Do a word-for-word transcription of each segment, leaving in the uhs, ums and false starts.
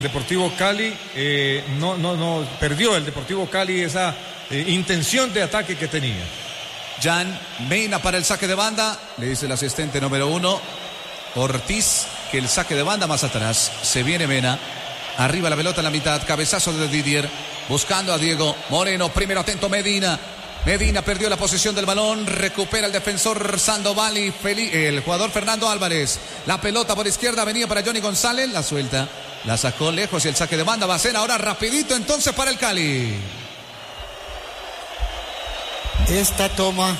Deportivo Cali eh, no, no, no perdió el Deportivo Cali esa eh, intención de ataque que tenía. Jan Mena para el saque de banda, le dice el asistente número uno Ortiz que el saque de banda más atrás. Se viene Mena, arriba la pelota en la mitad, cabezazo de Didier, buscando a Diego Moreno, primero atento Medina. Medina perdió la posesión del balón, recupera el defensor Sandoval y el jugador Fernando Álvarez. La pelota por izquierda venía para Johnny González, la suelta, la sacó lejos y el saque de banda va a ser ahora rapidito entonces para el Cali. Esta toma.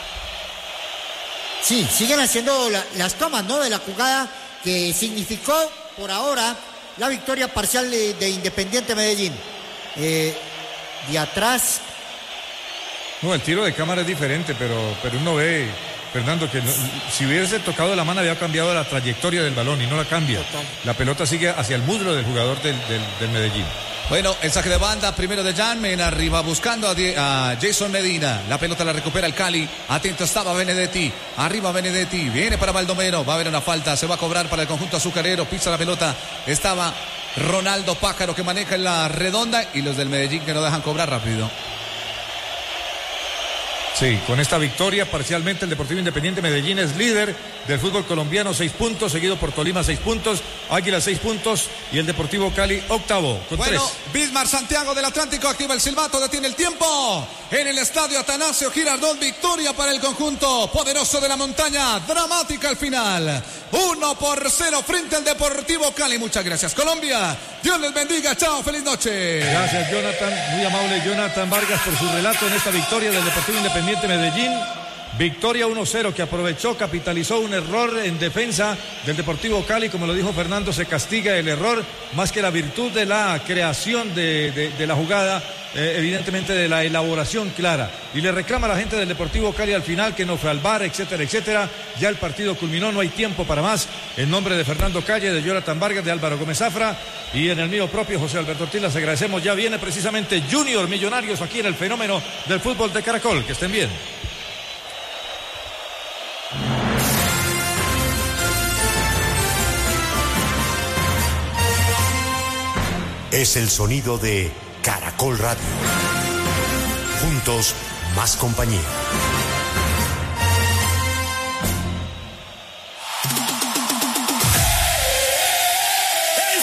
Sí, siguen haciendo la, las tomas, ¿no? De la jugada que significó por ahora la victoria parcial de, de Independiente Medellín. Eh, de atrás. No, el tiro de cámara es diferente, pero, pero uno ve, Fernando, que no, si hubiese tocado la mano había cambiado la trayectoria del balón y no la cambia. Total. La pelota sigue hacia el muslo del jugador del, del, del Medellín. Bueno, el saque de banda primero de Jan Mena arriba buscando a, Die, a Jason Medina. La pelota la recupera el Cali. Atento estaba Benedetti. Arriba Benedetti. Viene para Baldomero. Va a haber una falta. Se va a cobrar para el conjunto azucarero. Pisa la pelota. Estaba Ronaldo Pájaro que maneja en la redonda y los del Medellín que no dejan cobrar rápido. Sí, con esta victoria parcialmente el Deportivo Independiente Medellín es líder del fútbol colombiano, seis puntos, seguido por Tolima, seis puntos, Águila, seis puntos y el Deportivo Cali, octavo, con bueno, tres. Bismarck Santiago del Atlántico activa el silbato, detiene el tiempo en el estadio Atanasio Girardot, victoria para el conjunto poderoso de la montaña, dramática al final, uno por cero frente al Deportivo Cali. Muchas gracias Colombia, Dios les bendiga, chao, feliz noche. Gracias Jonathan, muy amable Jonathan Vargas por su relato en esta victoria del Deportivo Independiente Medellín, victoria uno cero que aprovechó, capitalizó un error en defensa del Deportivo Cali, como lo dijo Fernando, se castiga el error más que la virtud de la creación de, de, de la jugada, eh, evidentemente de la elaboración clara, y le reclama a la gente del Deportivo Cali al final que no fue al V A R, etcétera, etcétera. Ya el partido culminó, no hay tiempo para más. En nombre de Fernando Calle, de Jonathan Vargas, de Álvaro Gómez Zafra y en el mío propio José Alberto Ortiz, les agradecemos. Ya viene precisamente Junior Millonarios aquí en el fenómeno del fútbol de Caracol. Que estén bien. Es el sonido de Caracol Radio. Juntos, más compañía.